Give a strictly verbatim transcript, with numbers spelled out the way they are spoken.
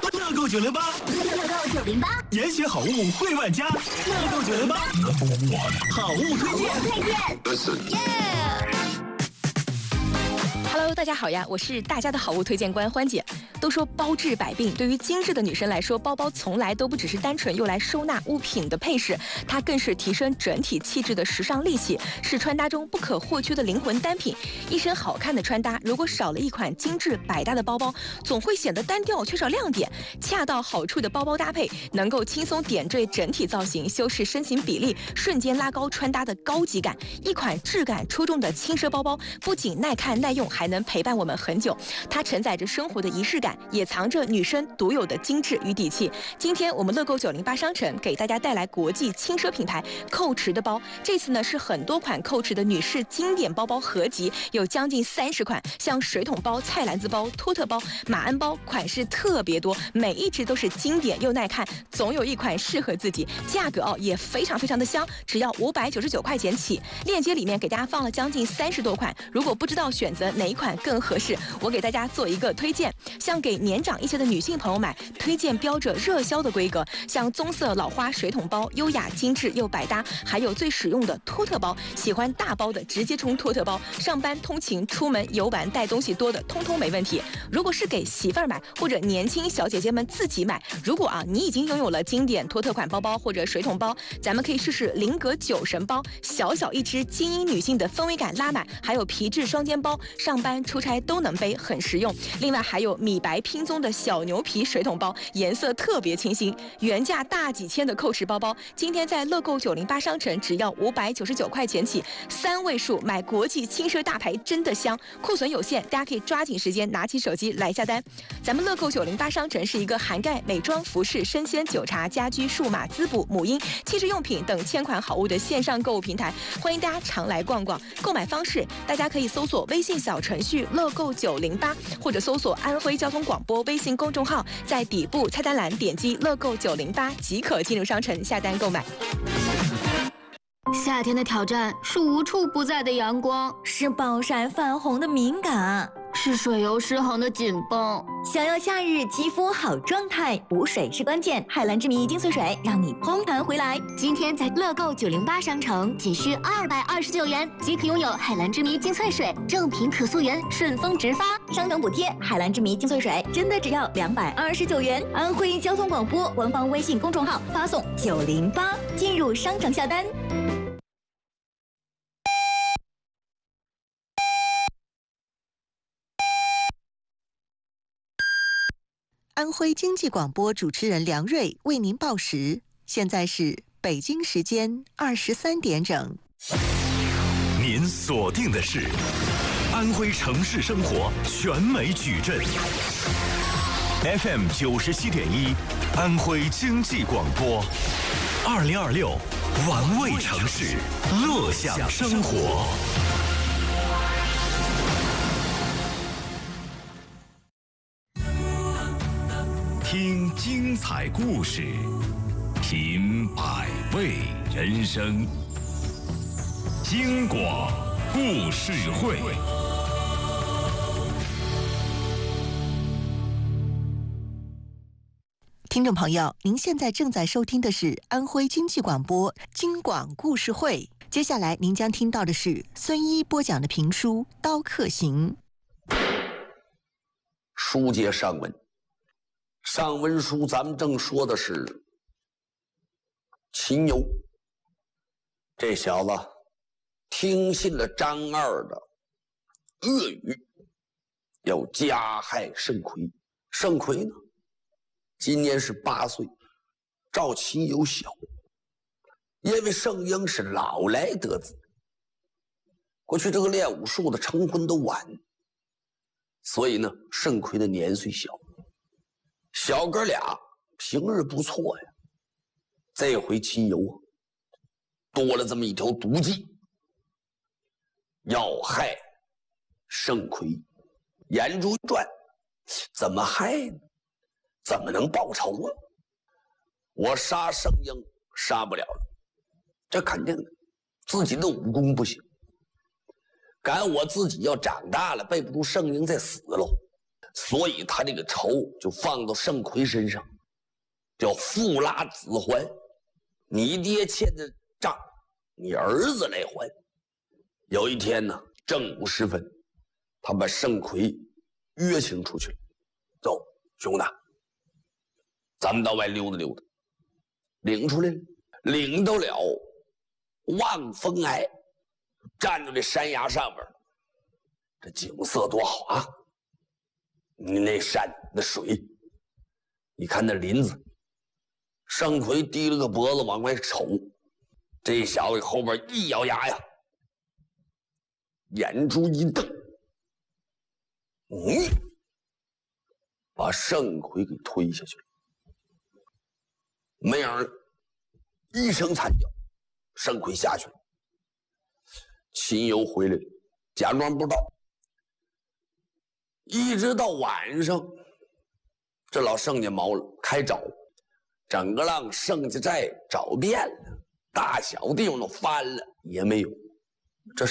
乐购九零八， 乐购九零八， 延禧好物惠万家，乐购九零八，好物推荐， 推荐。 Hello， 大家好呀，我是大家的好物推荐官欢姐。都说包治百病，对于精致的女生来说，包包从来都不只是单纯用来收纳物品的配饰，它更是提升整体气质的时尚利器，是穿搭中不可或缺的灵魂单品。一身好看的穿搭，如果少了一款精致百搭的包包，总会显得单调，缺少亮点。恰到好处的包包搭配，能够轻松点缀整体造型，修饰身形比例，瞬间拉高穿搭的高级感。一款质感出众的轻奢包包，不仅耐看耐用，还能陪伴我们很久。它承载着生活的仪式感，也藏着女生独有的精致与底气。今天我们乐购九零八商城给大家带来国际轻奢品牌蔻驰的包，这次呢是很多款蔻驰的女士经典包包合集，有将近三十款，像水桶包、菜篮子包、托特包、马鞍包，款式特别多，每一只都是经典又耐看，总有一款适合自己。价格哦也非常非常的香，只要五百九十九块钱起。链接里面给大家放了将近三十多款，如果不知道选择哪一款更合适，我给大家做一个推荐。像给年长一些的女性朋友买，推荐标着热销的规格，像棕色老花水桶包，优雅精致又百搭，还有最实用的托特包，喜欢大包的直接冲托特包，上班通勤出门游玩带东西多的通通没问题。如果是给媳妇儿买或者年轻小姐姐们自己买，如果啊你已经拥有了经典托特款包包或者水桶包，咱们可以试试菱格酒神包，小小一只，精英女性的氛围感拉满，还有皮质双肩包，上班出差都能背，很实用。另外还有米白拼棕的小牛皮水桶包，颜色特别清新，原价大几千的蔻驰包包，今天在乐购九零八商城只要五百九十九块钱起，三位数买国际轻奢大牌真的香，库存有限，大家可以抓紧时间拿起手机来下单。咱们乐购九零八商城是一个涵盖美妆、服饰、生鲜、酒茶、家居、数码、滋补、母婴、气质用品等千款好物的线上购物平台，欢迎大家常来逛逛。购买方式，大家可以搜索微信小程序乐购九零八，或者搜索安徽交通广播微信公众号，在底部菜单栏点击乐购九零八即可进入商城下单购买。 夏天的挑战是无处不在的阳光， 是暴晒泛红的敏感， 是水油失衡的紧绷。 想要夏日肌肤好状态，补水是关键。海蓝之谜精粹水让你蓬弹回来。 今天在乐购九零八商城，仅需二百二十九元即可拥有海蓝之谜精粹水，正品可溯源，顺丰直发， 商城补贴。海蓝之谜精粹水真的只要两百二十九元。安徽交通广播官方微信公众号发送九零八进入商城下单。 安徽经济广播主持人梁瑞为您报时，现在是北京时间二十三点整。 您锁定的是安徽城市生活全美矩阵 F M 九十七点一，安徽经济广播，二零二六玩味城市，乐享生活。听精彩故事，品百味人生。京广故事会， 听众朋友，您现在正在收听的是安徽经济广播京广故事会。接下来您将听到的是孙一播讲的评书《刀客行》。 书接上文，上文书咱们正说的是秦由，这小子听信了张二的恶语，要加害盛奎。盛奎呢，今年是八岁，赵秦由小，因为盛英是老来得子，过去这个练武术的成婚都晚，所以呢，盛奎的年岁小。小哥俩平日不错呀，这回秦由啊，多了这么一条毒计，要害盛奎。眼珠一转，怎么害呢？怎么能报仇啊？我杀盛英杀不了了，这肯定的，自己的武功不行。赶我自己要长大了，背不住盛英再死喽。 所以他这个仇就放到盛奎身上，叫父拉子还。你爹欠的账，你儿子来还。有一天呢，正午时分，他把盛奎约请出去，走，兄弟，咱们到外溜达溜达。领出来了，领到了望风崖，站在这山崖上边，这景色多好啊！你那山那水，你看那林子。盛奎低了个脖子往外瞅，这小子后边一咬牙呀，眼珠一瞪，嗯，把盛奎给推下去了。没影儿，一声惨叫，盛奎下去了。秦游回来了，假装不知道。一直到晚上，这老盛家毛了，开找，整个让盛家寨找遍了，大小地方都翻了，也没有。这